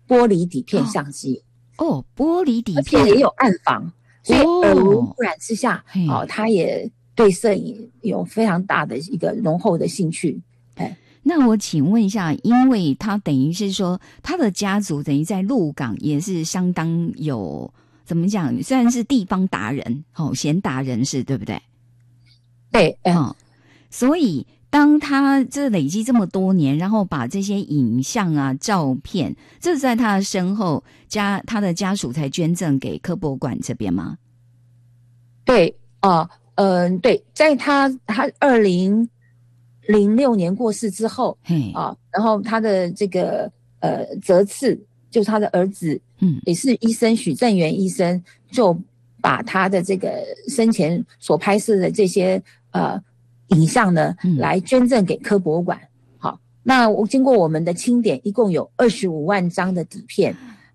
玻璃底片相机。 玻璃底而片， 且也有暗房，所以耳濡目染之下，他也对摄影有非常大的一个浓厚的兴趣。 那我请问一下，因为他等于是说他的家族等于在鹿港也是相当有怎么讲，虽然是地方达人贤达人士，对不对？ 对， 所以当他这累积这么多年，然后把这些影像啊照片，这是在他的身后他的家属才捐赠给科博馆这边吗？ 对对，在他2006年过世之后然后他的这个泽次就是他的儿子也是医生许正元医生，就把他的这个生前所拍摄的这些影像呢来捐赠给科博馆。好，那经过我们的清点，一共有25万张的底片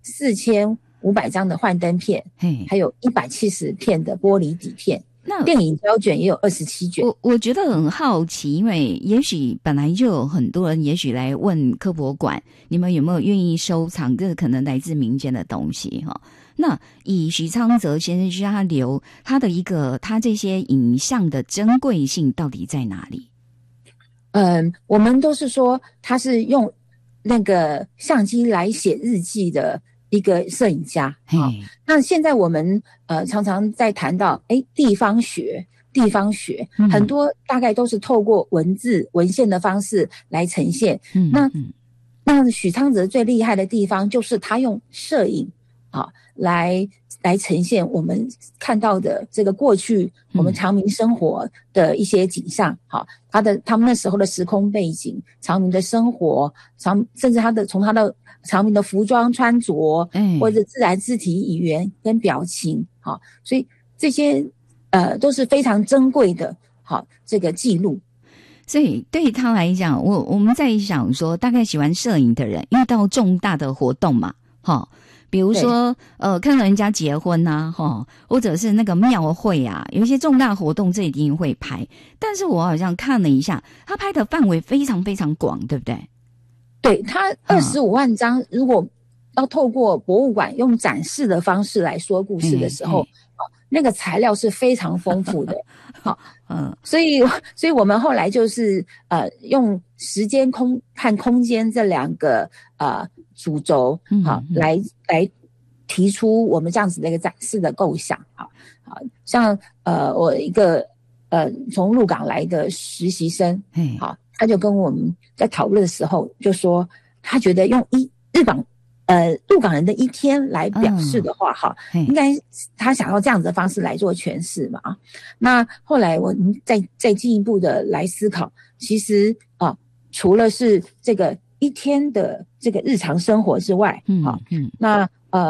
，4500张的幻灯片，还有170片的玻璃底片。那电影胶卷也有27卷。 我觉得很好奇，因为也许本来就有很多人也许来问科博馆，你们有没有愿意收藏这可能来自民间的东西哈？那以许昌泽先生去他留他的他这些影像的珍贵性到底在哪里？ 我们都是说他是用那个相机来写日记的一个摄影家。那现在我们常常在谈到地方学很多大概都是透过文字文献的方式来呈现。那许昌泽最厉害的地方就是他用摄影来呈现我们看到的这个过去我们常民生活的一些景象。他们那时候的时空背景，常民的生活，甚至从他的常民的服装穿着，或者自然肢体语言跟表情，所以这些都是非常珍贵的这个记录。 所以对他来讲，我们在想说，大概喜欢摄影的人遇到重大的活动嘛，比如说看到人家结婚啊或者是那个庙会啊，有一些重大活动这一定会拍。但是我好像看了一下，他拍的范围非常非常广，对不对？ 对，他25万张如果要透过博物馆用展示的方式来说故事的时候，那个材料是非常丰富的。所以我们后来就是用时间和空间这两个主轴来提出我们这样子的一个展示的构想。像我一个从鹿港来的实习生，他就跟我们在讨论的时候就说，他觉得用鹿港人的一天来表示的话应该他想要这样子的方式来做诠释嘛。那后来我们再进一步的来思考，其实除了是这个一天的这个日常生活之外，那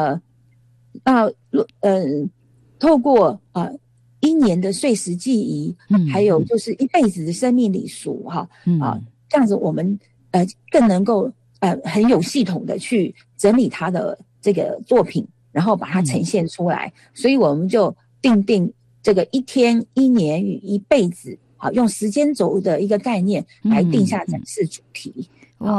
透过一年的岁时记忆，还有就是一辈子的生命礼俗这样子我们更能够很有系统的去整理他的这个作品，然后把它呈现出来。所以我们就定这个一天、一年与一辈子，用时间轴的一个概念来定下展示主题。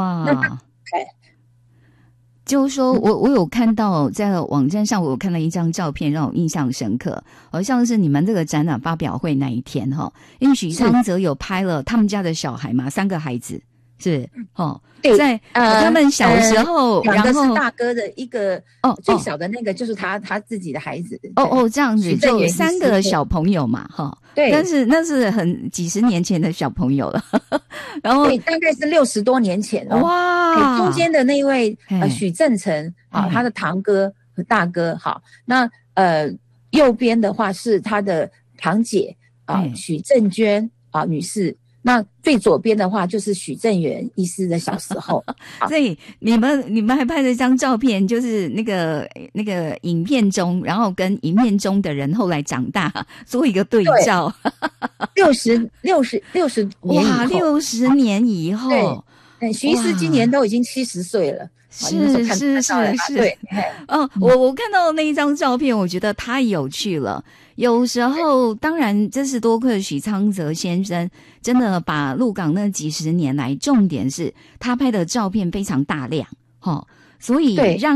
就是说我有看到在网站上，我有看到一张照片让我印象深刻，好像是你们这个展览发表会那一天因为许昌泽有拍了他们家的小孩嘛，3个孩子是在他们小时候， 两个是大哥的，一个最小的那个就是他自己的孩子。 这样子就3个小朋友嘛对，但是那是几十年前的小朋友了然后对，大概是60多年前哇，中间的那位许正成他的堂哥和大哥那右边的话是他的堂姐许正娟女士。那最左边的话就是许正元医师的小时候所以你们还拍了一张照片，就是那个影片中，然后跟影片中的人后来长大做一个对照。 60年以后， 哇，60年以后， 对，许医师今年都已经70岁了。 是对我看到那一张照片，我觉得太有趣了。有时候当然这是多亏许昌泽先生真的把鹿港那几十年来，重点是他拍的照片非常大量所以让